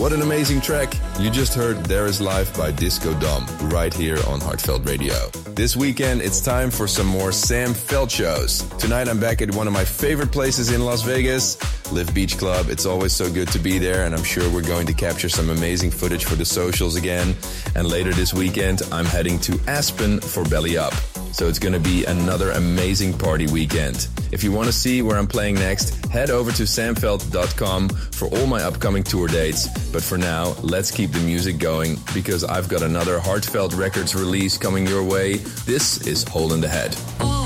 What an amazing track. You just heard There Is Life by Disco Dom right here on Heartfelt Radio. This weekend, it's time for some more Sam Feldt shows. Tonight, I'm back at one of my favorite places in Las Vegas, Live Beach Club. It's always so good to be there, and I'm sure we're going to capture some amazing footage for the socials again. And later this weekend, I'm heading to Aspen for Belly Up. So it's going to be another amazing party weekend. If you want to see where I'm playing next, head over to samfeldt.com for all my upcoming tour dates. But for now, let's keep the music going because I've got another Heartfelt Records release coming your way. This is Hole in the Head.